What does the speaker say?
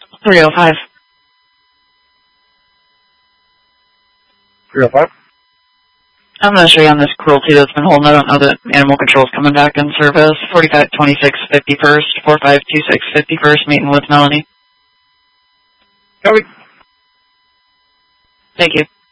305. 305. I'm going to show you on this cruelty that's been holding. I don't know that animal control's coming back in service. 4526 51st, 4526 51st, meeting with Melanie. Copy. Thank you.